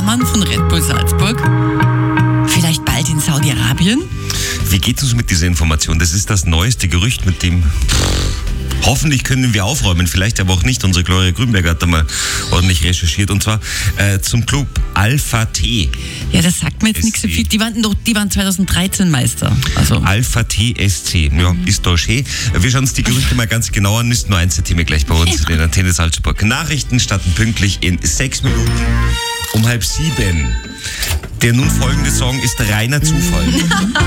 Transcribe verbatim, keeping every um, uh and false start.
Tormann von Red Bull Salzburg. Vielleicht bald in Saudi-Arabien. Wie geht es uns mit dieser Information? Das ist das neueste Gerücht, mit dem hoffentlich können wir aufräumen, vielleicht aber auch nicht. Unsere Gloria Grünberger hat da mal ordentlich recherchiert. Und zwar äh, zum Club Alpha T. Ja, das sagt mir jetzt nicht so viel. Die waren, doch, die waren zwanzig dreizehn Meister. Also. Alpha T S C. Ja, mhm. Ist doch schön. Wir schauen uns die Gerüchte mal ganz genau an. Ist nur ein Zentimeter gleich bei uns ja. in Antenne Salzburg. Nachrichten starten pünktlich in sechs Minuten um halb sieben. Der nun folgende Song ist reiner Zufall.